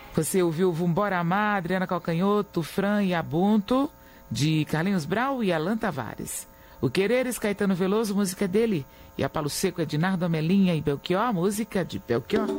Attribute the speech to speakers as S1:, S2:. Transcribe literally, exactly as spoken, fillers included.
S1: Você ouviu Vambora Amar, Adriana Calcanhoto, Fran e Abunto, de Carlinhos Brau e Alan Tavares. O Quereres, Caetano Veloso, música dele. E a Palo Seco é de Nardo Amelinha e Belchior, música de Belchior.